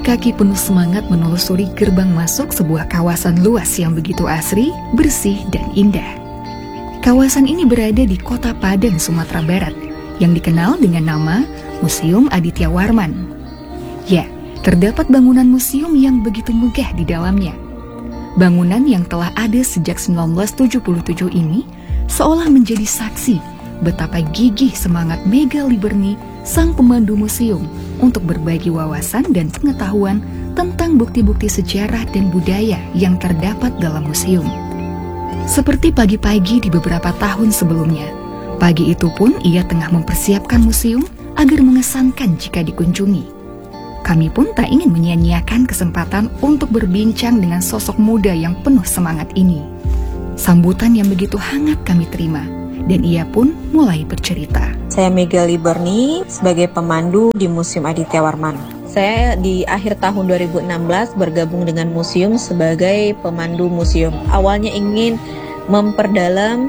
kaki penuh semangat menelusuri gerbang masuk sebuah kawasan luas yang begitu asri, bersih, dan indah. Kawasan ini berada di Kota Padang, Sumatera Barat, yang dikenal dengan nama Museum Aditya Warman. Ya, terdapat bangunan museum yang begitu megah di dalamnya. Bangunan yang telah ada sejak 1977 ini seolah menjadi saksi betapa gigih semangat Mega Liberni, sang pemandu museum, untuk berbagi wawasan dan pengetahuan tentang bukti-bukti sejarah dan budaya yang terdapat dalam museum. Seperti pagi-pagi di beberapa tahun sebelumnya, pagi itu pun ia tengah mempersiapkan museum agar mengesankan jika dikunjungi. Kami pun tak ingin menyia-nyiakan kesempatan untuk berbincang dengan sosok muda yang penuh semangat ini. Sambutan yang begitu hangat kami terima, dan ia pun mulai bercerita. Saya Mega Liberni sebagai pemandu di Museum Aditya Warman. Saya di akhir tahun 2016 bergabung dengan museum sebagai pemandu museum. Awalnya ingin memperdalam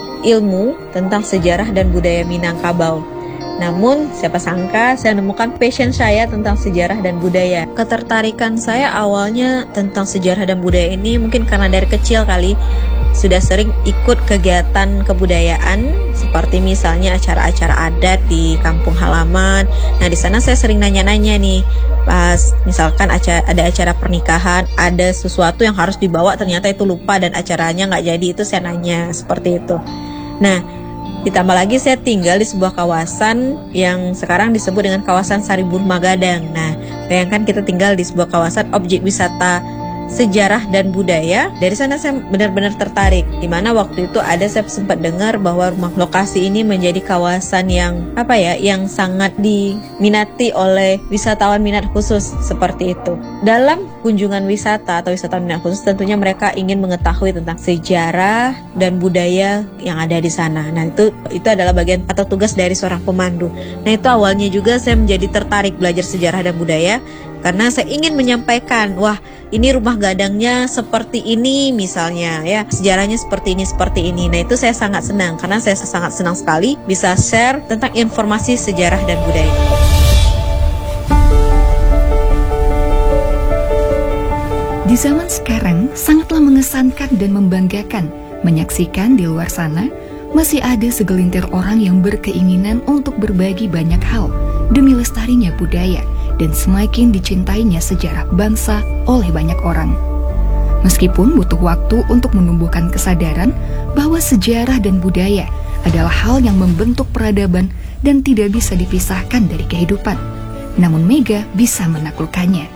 ilmu tentang sejarah dan budaya Minangkabau. Namun, siapa sangka saya menemukan passion saya tentang sejarah dan budaya. Ketertarikan saya awalnya tentang sejarah dan budaya ini mungkin karena dari kecil kali sudah sering ikut kegiatan kebudayaan, seperti misalnya acara-acara adat di kampung halaman. Nah, di sana saya sering nanya-nanya nih, pas misalkan ada acara pernikahan, ada sesuatu yang harus dibawa, ternyata itu lupa dan acaranya nggak jadi, itu saya nanya, seperti itu. Nah, ditambah lagi saya tinggal di sebuah kawasan yang sekarang disebut dengan kawasan Saribur Magadang. Nah, bayangkan kita tinggal di sebuah kawasan objek wisata sejarah dan budaya. Dari sana saya benar-benar tertarik, dimana waktu itu saya sempat dengar bahwa lokasi ini menjadi kawasan yang yang sangat diminati oleh wisatawan minat khusus, seperti itu. Dalam kunjungan wisata atau wisatawan minat khusus, tentunya mereka ingin mengetahui tentang sejarah dan budaya yang ada di sana. Nah, itu adalah bagian atau tugas dari seorang pemandu. Nah, itu awalnya juga saya menjadi tertarik belajar sejarah dan budaya, karena saya ingin menyampaikan, wah, ini rumah gadangnya seperti ini misalnya, ya, sejarahnya seperti ini. Nah, itu saya sangat senang, karena saya sangat senang sekali bisa share tentang informasi sejarah dan budaya. Di zaman sekarang, sangatlah mengesankan dan membanggakan menyaksikan di luar sana masih ada segelintir orang yang berkeinginan untuk berbagi banyak hal demi lestarinya budaya dan semakin dicintainya sejarah bangsa oleh banyak orang. Meskipun butuh waktu untuk menumbuhkan kesadaran bahwa sejarah dan budaya adalah hal yang membentuk peradaban dan tidak bisa dipisahkan dari kehidupan, namun Mega bisa menaklukkannya.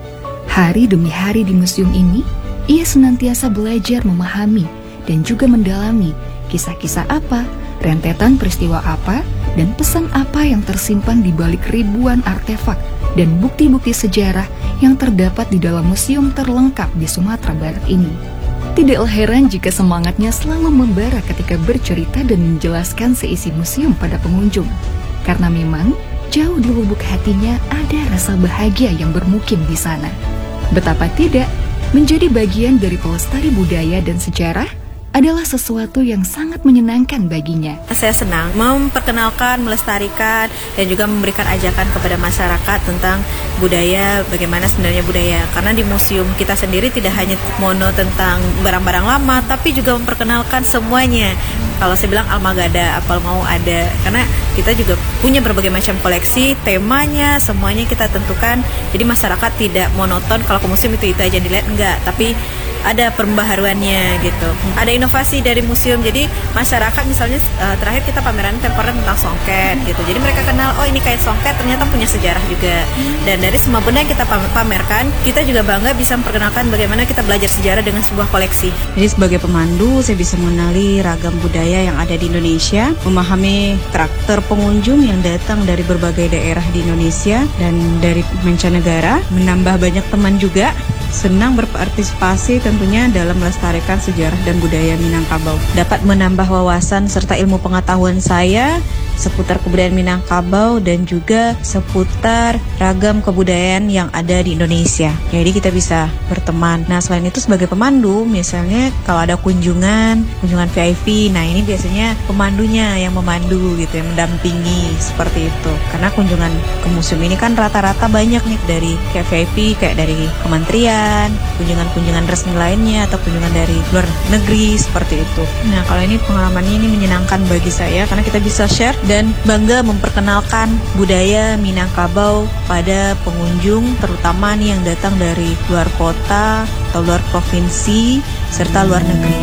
Hari demi hari di museum ini, ia senantiasa belajar memahami dan juga mendalami kisah-kisah apa, rentetan peristiwa apa, dan pesan apa yang tersimpan di balik ribuan artefak dan bukti-bukti sejarah yang terdapat di dalam museum terlengkap di Sumatera Barat ini. Tidaklah heran jika semangatnya selalu membara ketika bercerita dan menjelaskan seisi museum pada pengunjung, karena memang jauh di lubuk hatinya ada rasa bahagia yang bermukim di sana. Betapa tidak, menjadi bagian dari pelestari budaya dan sejarah adalah sesuatu yang sangat menyenangkan baginya. Saya senang memperkenalkan, melestarikan, dan juga memberikan ajakan kepada masyarakat tentang budaya, bagaimana sebenarnya budaya. Karena di museum kita sendiri tidak hanya mono tentang barang-barang lama, tapi juga memperkenalkan semuanya. Kalau saya bilang Almagada, apal mau ada. Karena kita juga punya berbagai macam koleksi, temanya, semuanya kita tentukan. Jadi masyarakat tidak monoton kalau ke museum itu aja dilihat, enggak. Tapi ada pembaharuannya gitu. Ada inovasi dari museum. Jadi masyarakat misalnya terakhir kita pameran temporer tentang songket gitu. Jadi mereka kenal, oh ini kain songket ternyata punya sejarah juga. Dan dari semua benda yang kita pamerkan, kita juga bangga bisa memperkenalkan bagaimana kita belajar sejarah dengan sebuah koleksi. Jadi sebagai pemandu, saya bisa mengenali ragam budaya yang ada di Indonesia, memahami karakter pengunjung yang datang dari berbagai daerah di Indonesia dan dari mancanegara, menambah banyak teman juga senang berpartisipasi tentunya dalam melestarikan sejarah dan budaya Minangkabau. Dapat menambah wawasan serta ilmu pengetahuan saya seputar kebudayaan Minangkabau dan juga seputar ragam kebudayaan yang ada di Indonesia. Jadi kita bisa berteman. Nah, selain itu sebagai pemandu, misalnya kalau ada kunjungan VIP, nah ini biasanya pemandunya yang memandu gitu, yang mendampingi seperti itu. Karena kunjungan ke museum ini kan rata-rata banyak nih dari kayak VIP, kayak dari kementerian, kunjungan-kunjungan resmi lainnya atau kunjungan dari luar negeri seperti itu. Nah, kalau ini pengalamannya ini menyenangkan bagi saya karena kita bisa share dan bangga memperkenalkan budaya Minangkabau pada pengunjung, terutama nih yang datang dari luar kota atau luar provinsi serta luar negeri.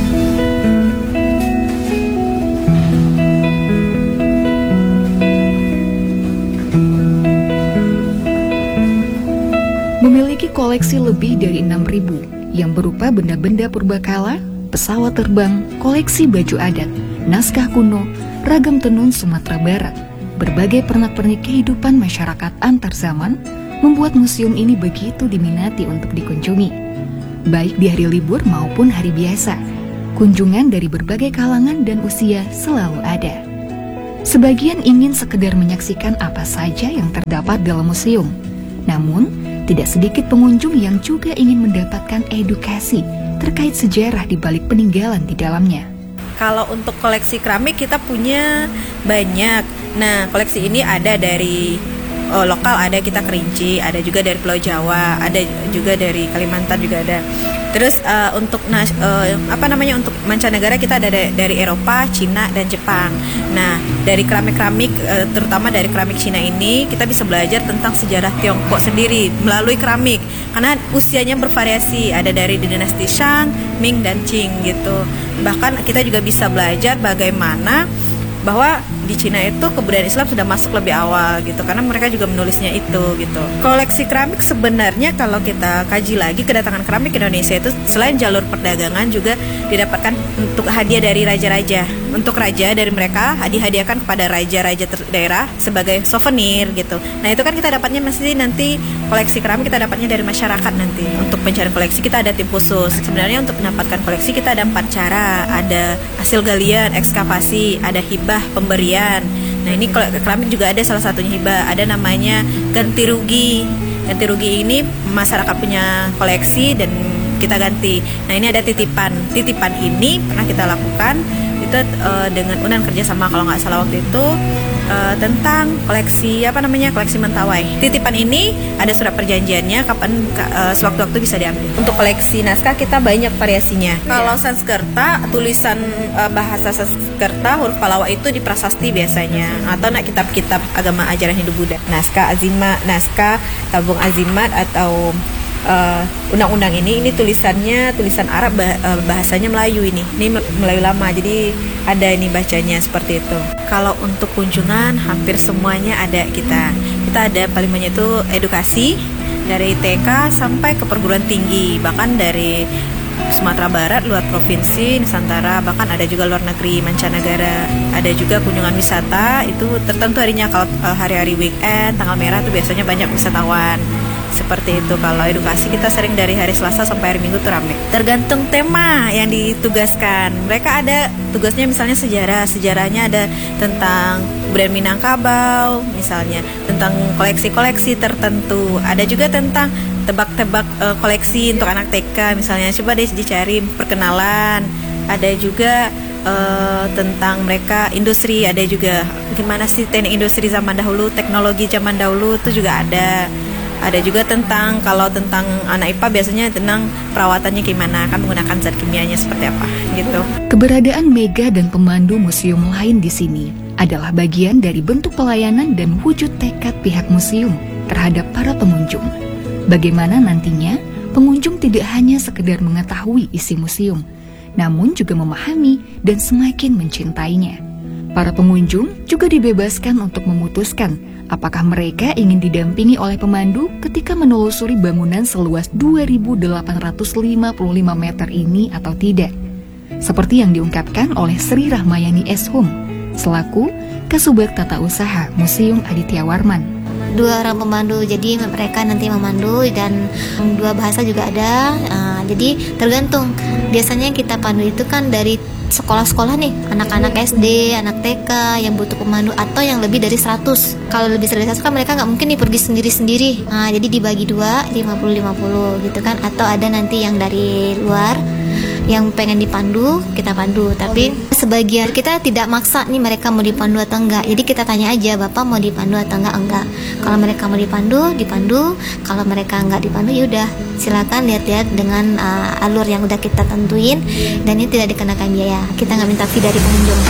Memiliki koleksi lebih dari 6.000 yang berupa benda-benda purbakala, pesawat terbang, koleksi baju adat, naskah kuno, ragam tenun Sumatera Barat, berbagai pernak-pernik kehidupan masyarakat antar zaman, membuat museum ini begitu diminati untuk dikunjungi. Baik di hari libur maupun hari biasa, kunjungan dari berbagai kalangan dan usia selalu ada. Sebagian ingin sekedar menyaksikan apa saja yang terdapat dalam museum. Namun, tidak sedikit pengunjung yang juga ingin mendapatkan edukasi terkait sejarah di balik peninggalan di dalamnya. Kalau untuk koleksi keramik kita punya banyak. Nah, koleksi ini ada dari lokal, ada kita Kerinci, ada juga dari Pulau Jawa, ada juga dari Kalimantan juga ada. Terus untuk untuk mancanegara kita ada dari Eropa, Cina dan Jepang. Nah, dari keramik-keramik terutama dari keramik Cina ini kita bisa belajar tentang sejarah Tiongkok sendiri melalui keramik. Karena usianya bervariasi, ada dari dinasti Shang, Ming dan Qing gitu. Bahkan kita juga bisa belajar bagaimana bahwa di Cina itu kebudayaan Islam sudah masuk lebih awal gitu, karena mereka juga menulisnya itu gitu. Koleksi keramik sebenarnya kalau kita kaji lagi, kedatangan keramik ke Indonesia itu selain jalur perdagangan juga didapatkan untuk hadiah dari raja-raja. Untuk raja dari mereka dihadiahkan kepada raja-raja daerah sebagai souvenir gitu. Nah, itu kan kita dapatnya mesti nanti koleksi keramik kita dapatnya dari masyarakat nanti. Untuk pencarian koleksi kita ada tim khusus. Sebenarnya untuk mendapatkan koleksi kita ada 4 cara. Ada hasil galian, ekskavasi, ada hibah, pemberian. Nah, ini keramik juga ada salah satunya hibah, ada namanya ganti rugi. Ganti rugi ini masyarakat punya koleksi dan kita ganti. Nah, ini ada titipan. Titipan ini pernah kita lakukan itu dengan UNAN kerjasama kalau nggak salah waktu itu tentang koleksi koleksi Mentawai. Titipan ini ada surat perjanjiannya kapan sewaktu-waktu bisa diambil. Untuk koleksi naskah kita banyak variasinya. Kalau Sanskerta, tulisan bahasa Sanskerta huruf Palawa itu di prasasti biasanya, atau kitab-kitab agama ajaran Hindu Buddha. Naskah azimat, naskah tabung azimat atau undang-undang ini tulisannya tulisan Arab, bahasanya Melayu ini Melayu lama, jadi ada ini bacanya seperti itu. Kalau untuk kunjungan hampir semuanya ada kita ada paling banyak itu edukasi dari TK sampai ke perguruan tinggi, bahkan dari Sumatera Barat, luar provinsi, Nusantara, bahkan ada juga luar negeri, mancanegara. Ada juga kunjungan wisata, itu tertentu harinya. Kalau hari-hari weekend, tanggal merah itu biasanya banyak wisatawan. Seperti itu. Kalau edukasi kita sering dari hari Selasa sampai hari Minggu tuh rame. Tergantung tema yang ditugaskan. Mereka ada tugasnya misalnya sejarahnya ada tentang budaya Minangkabau, misalnya tentang koleksi-koleksi tertentu. Ada juga tentang tebak-tebak koleksi untuk anak TK misalnya. Coba deh dicari perkenalan. Ada juga tentang mereka industri, ada juga gimana sih teknik industri zaman dahulu, teknologi zaman dahulu itu juga ada. Ada juga tentang anak IPA biasanya tentang perawatannya gimana, kan menggunakan zat kimianya seperti apa gitu. Keberadaan Mega dan pemandu museum lain di sini adalah bagian dari bentuk pelayanan dan wujud tekad pihak museum terhadap para pengunjung. Bagaimana nantinya pengunjung tidak hanya sekedar mengetahui isi museum, namun juga memahami dan semakin mencintainya. Para pengunjung juga dibebaskan untuk memutuskan apakah mereka ingin didampingi oleh pemandu ketika menelusuri bangunan seluas 2.855 meter ini atau tidak. Seperti yang diungkapkan oleh Sri Rahmayani Eshum, selaku Kasubag Tata Usaha Museum Aditya Warman. 2 orang pemandu, jadi mereka nanti memandu dan 2 bahasa juga ada. Jadi tergantung. Biasanya kita pandu itu kan dari sekolah-sekolah nih, anak-anak SD, anak TK yang butuh pemandu atau yang lebih dari 100. Kalau lebih dari 100 kan mereka nggak mungkin nih pergi sendiri-sendiri. Jadi dibagi 2, 50-50 gitu kan. Atau ada nanti yang dari luar yang pengen dipandu, kita pandu. Tapi sebagian kita tidak maksa nih mereka mau dipandu atau enggak. Jadi kita tanya aja, Bapak mau dipandu atau enggak. Kalau mereka mau dipandu, dipandu. Kalau mereka enggak dipandu, yaudah silakan lihat-lihat dengan alur yang udah kita tentuin. Dan ini tidak dikenakan biaya. Kita nggak minta fee dari pengunjung.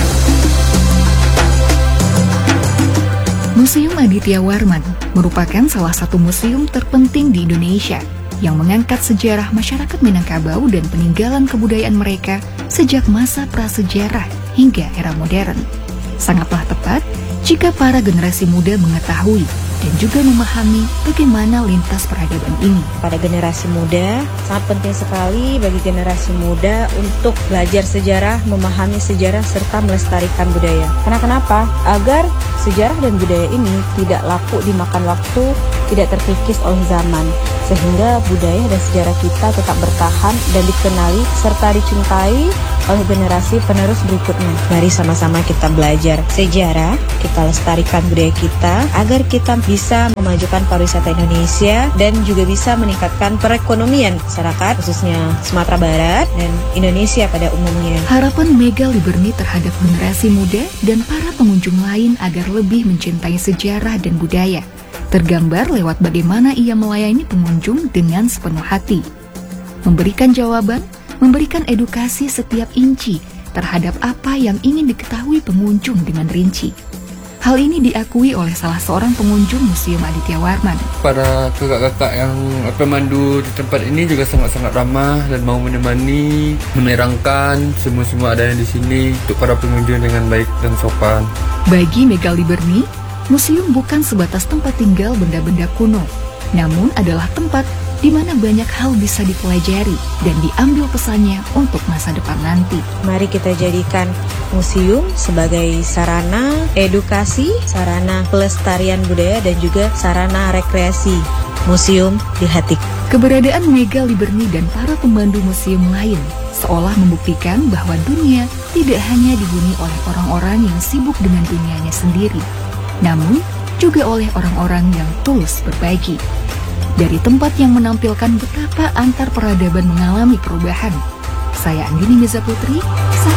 Museum Aditya Warman merupakan salah satu museum terpenting di Indonesia yang mengangkat sejarah masyarakat Minangkabau dan peninggalan kebudayaan mereka sejak masa prasejarah hingga era modern. Sangatlah tepat jika para generasi muda mengetahui dan juga memahami bagaimana lintas peradaban ini. Pada generasi muda, sangat penting sekali bagi generasi muda untuk belajar sejarah, memahami sejarah, serta melestarikan budaya. Karena kenapa? Agar sejarah dan budaya ini tidak laku dimakan waktu, tidak terkikis oleh zaman, sehingga budaya dan sejarah kita tetap bertahan dan dikenali serta dicintai oleh generasi penerus berikutnya. Mari sama-sama kita belajar sejarah, kita lestarikan budaya kita, agar kita bisa memajukan pariwisata Indonesia dan juga bisa meningkatkan perekonomian masyarakat, khususnya Sumatera Barat dan Indonesia pada umumnya. Harapan Mega Liberni terhadap generasi muda dan para pengunjung lain agar lebih mencintai sejarah dan budaya tergambar lewat bagaimana ia melayani pengunjung dengan sepenuh hati, memberikan jawaban, memberikan edukasi setiap inci terhadap apa yang ingin diketahui pengunjung dengan rinci. Hal ini diakui oleh salah seorang pengunjung Museum Aditya Warman. Para kakak-kakak yang pemandu di tempat ini juga sangat-sangat ramah dan mau menemani, menerangkan semua ada di sini untuk para pengunjung dengan baik dan sopan. Bagi Mega Liberni, museum bukan sebatas tempat tinggal benda-benda kuno, namun adalah tempat di mana banyak hal bisa dipelajari dan diambil pesannya untuk masa depan nanti. Mari kita jadikan museum sebagai sarana edukasi, sarana pelestarian budaya, dan juga sarana rekreasi. Museum di hati. Keberadaan Mega Liberni dan para pemandu museum lain seolah membuktikan bahwa dunia tidak hanya dihuni oleh orang-orang yang sibuk dengan dunianya sendiri, namun juga oleh orang-orang yang tulus berbagi. Dari tempat yang menampilkan betapa antar peradaban mengalami perubahan, saya Andini Miza Putri